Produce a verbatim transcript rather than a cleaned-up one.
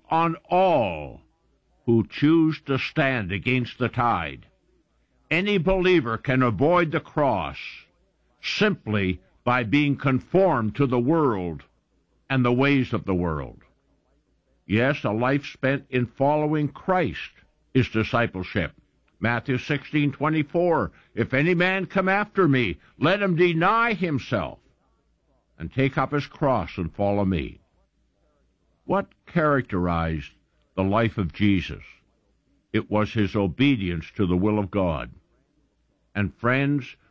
on all who choose to stand against the tide. Any believer can avoid the cross simply by being conformed to the world and the ways of the world. Yes, a life spent in following Christ is discipleship. Matthew sixteen twenty-four, if any man come after me, let him deny himself and take up his cross and follow me. What characterized the life of Jesus? It was his obedience to the will of God. And friends,